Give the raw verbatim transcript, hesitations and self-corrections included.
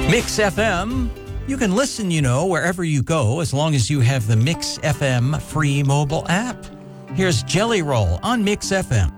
Mix F M. You can listen, you know, wherever you go, as long as you have the Mix F M free mobile app. Here's Jelly Roll on Mix F M.